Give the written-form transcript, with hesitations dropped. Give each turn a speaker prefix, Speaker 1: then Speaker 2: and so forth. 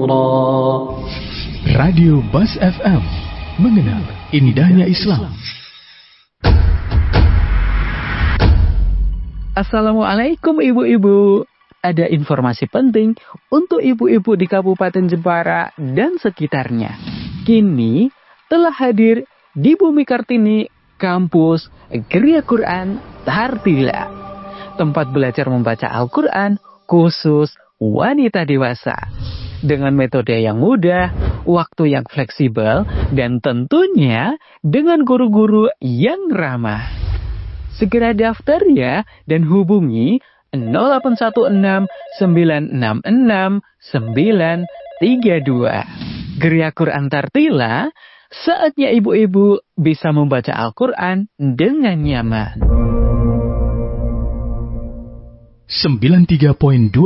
Speaker 1: نورا.
Speaker 2: Radio Bas FM, mengenal indahnya Islam.
Speaker 3: Assalamualaikum ibu-ibu. Ada informasi penting untuk ibu-ibu di Kabupaten Jepara dan sekitarnya. Kini telah hadir di Bumi Kartini kampus Geria Quran Tartila. Tempat belajar membaca Al-Quran khusus wanita dewasa. Dengan metode yang mudah, waktu yang fleksibel, dan tentunya dengan guru-guru yang ramah. Segera daftar ya dan hubungi 0816 966 932. Geria Quran Tartila, saatnya ibu-ibu bisa membaca Al-Quran dengan nyaman.
Speaker 2: 93.2